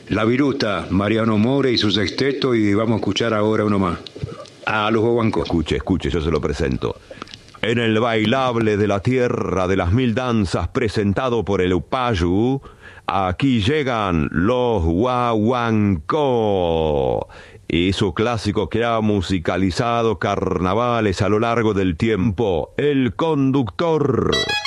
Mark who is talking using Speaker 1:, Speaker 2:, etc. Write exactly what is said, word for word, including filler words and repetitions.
Speaker 1: La Viruta, Mariano More y su sexteto, y vamos a escuchar ahora uno más. A los guaguancos.
Speaker 2: Escuche, escuche, yo se lo presento. En el bailable de la tierra de las mil danzas presentado por el Upayu, aquí llegan los guaguancó. Y su clásico que ha musicalizado carnavales a lo largo del tiempo, El Conductor.